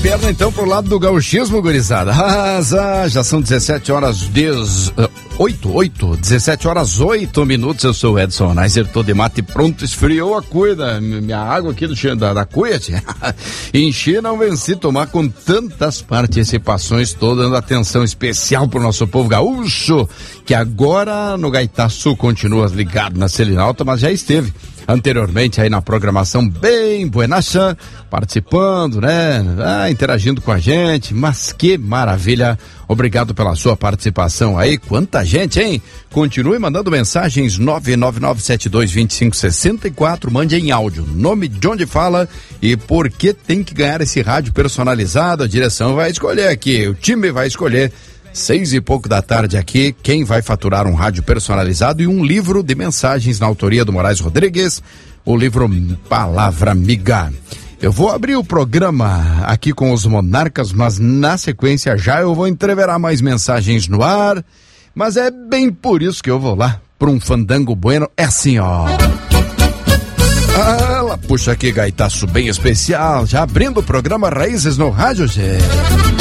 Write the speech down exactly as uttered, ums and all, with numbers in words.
Perna então pro lado do gauchismo, gurizada. Ah, já são dezessete horas oito, oito, dezessete horas oito minutos. Eu sou o Edson Neiser, tô de mate pronto, esfriou a cuida. Minha água aqui do, da, da cuia, tia. Enchi, não venci tomar com tantas participações, tô dando atenção especial pro nosso povo gaúcho, que agora no Gaitaçu continua ligado na Selinalta, mas já esteve anteriormente aí na programação bem buenacha, participando, né? Ah, interagindo com a gente, mas que maravilha. Obrigado pela sua participação aí. Quanta gente, hein? Continue mandando mensagens nove nove nove sete dois dois cinco seis quatro, mande em áudio, nome de onde fala e por que tem que ganhar esse rádio personalizado. A direção vai escolher aqui, o time vai escolher. Seis e pouco da tarde aqui, quem vai faturar um rádio personalizado e um livro de mensagens na autoria do Moraes Rodrigues, o livro Palavra Amiga. Eu vou abrir o programa aqui com os Monarcas, mas na sequência já eu vou entreverar mais mensagens no ar, mas é bem por isso que eu vou lá, para um fandango bueno, é assim, ó. Ah, puxa aqui, gaitaço bem especial, já abrindo o programa Raízes no Rádio, gente.